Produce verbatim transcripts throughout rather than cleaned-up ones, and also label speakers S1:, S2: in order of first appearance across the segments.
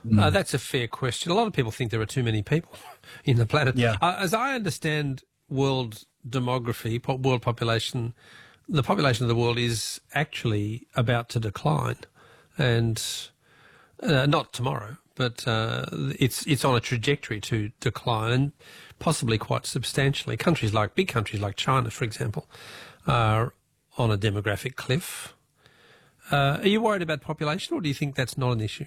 S1: Uh, that's a fair question. A lot of people think there are too many people in the planet.
S2: Yeah.
S1: Uh, as I understand world demography, po- world population, the population of the world is actually about to decline, and uh, not tomorrow, but uh, it's it's on a trajectory to decline, possibly quite substantially. Countries like big countries like China, for example, are on a demographic cliff. Uh, are you worried about population, or do you think that's not an issue?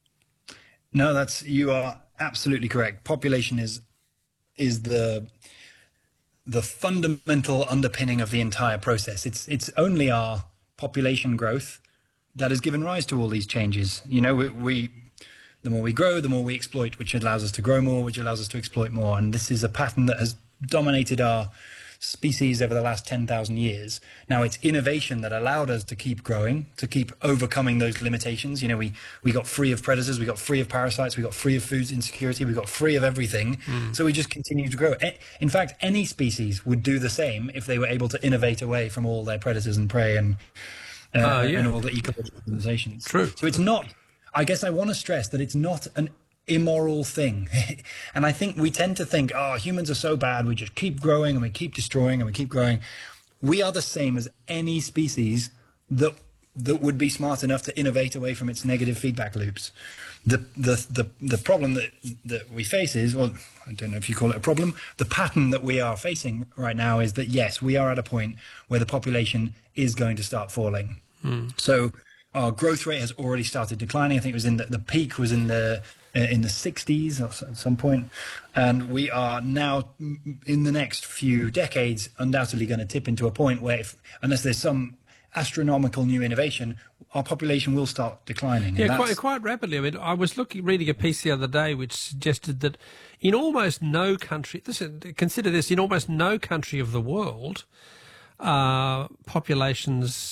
S2: No, that's you are absolutely correct. Population is is the the fundamental underpinning of the entire process. It's it's only our population growth that has given rise to all these changes. You know, we, we the more we grow, the more we exploit, which allows us to grow more, which allows us to exploit more. And this is a pattern that has dominated our species over the last ten thousand years. Now it's innovation that allowed us to keep growing, to keep overcoming those limitations. You know, we, we got free of predators, we got free of parasites, we got free of food insecurity, we got free of everything. Mm. So we just continue to grow. In fact, any species would do the same if they were able to innovate away from all their predators and prey and, uh, uh, yeah. and all the ecological limitations.
S1: True.
S2: So it's not, I guess I want to stress that it's not an immoral thing. And I think we tend to think, oh, humans are so bad, we just keep growing and we keep destroying and we keep growing. We are the same as any species that that would be smart enough to innovate away from its negative feedback loops. The the the, the problem that that we face is, well, I don't know if you call it a problem, the pattern that we are facing right now is that, yes, we are at a point where the population is going to start falling. Mm. So our growth rate has already started declining. I think it was in the, the peak was in the in the sixties at some point, and we are now in the next few decades undoubtedly going to tip into a point where, if, unless there's some astronomical new innovation, our population will start declining.
S1: Yeah, quite, quite rapidly. I mean, I was looking, reading a piece the other day which suggested that in almost no country, listen, consider this, in almost no country of the world, uh, populations